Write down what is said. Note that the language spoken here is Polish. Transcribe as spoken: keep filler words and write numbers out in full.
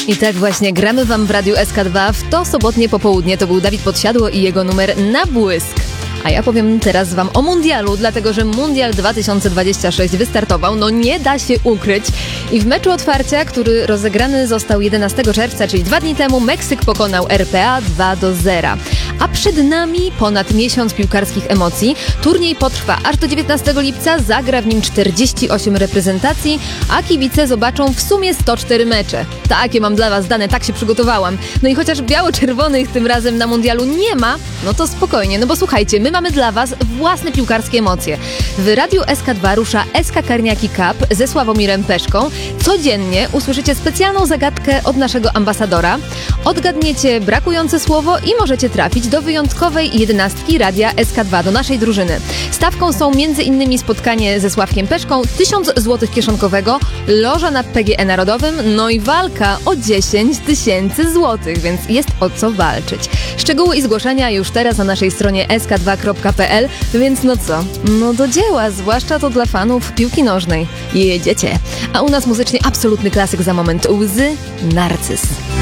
I tak właśnie gramy wam w Radiu S K dwa w to sobotnie popołudnie. To był Dawid Podsiadło i jego numer Na błysk. A ja powiem teraz wam o mundialu, dlatego że Mundial dwa tysiące dwudziesty szósty wystartował, no nie da się ukryć. I w meczu otwarcia, który rozegrany został jedenastego czerwca, czyli dwa dni temu, Meksyk pokonał R P A dwa do zera. A przed nami ponad miesiąc piłkarskich emocji. Turniej potrwa aż do dziewiętnastego lipca, zagra w nim czterdzieści osiem reprezentacji, a kibice zobaczą w sumie sto cztery mecze. Takie mam dla was dane, tak się przygotowałam. No i chociaż biało-czerwonych tym razem na mundialu nie ma, no to spokojnie, no bo słuchajcie, my mamy dla was własne piłkarskie emocje. W Radiu S K dwa rusza S K Karniaki Cup ze Sławomirem Peszką. Codziennie usłyszycie specjalną zagadkę od naszego ambasadora. Odgadniecie brakujące słowo i możecie trafić do wyjątkowej jedenastki Radia S K dwa, do naszej drużyny. Stawką są między innymi spotkanie ze Sławkiem Peszką, tysiąc złotych kieszonkowego, loża na P G E Narodowym, no i walka o dziesięć tysięcy złotych, więc jest o co walczyć. Szczegóły i zgłoszenia już teraz na naszej stronie s k dwa kropka p l, więc no co? No do dzieła, zwłaszcza to dla fanów piłki nożnej. Jedziecie. A u nas muzycznie absolutny klasyk za moment. Łzy Narcyz.